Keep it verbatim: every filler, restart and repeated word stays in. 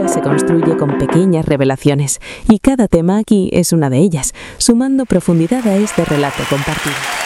lectura se construye con pequeñas revelaciones, y cada tema aquí es una de ellas, sumando profundidad a este relato compartido.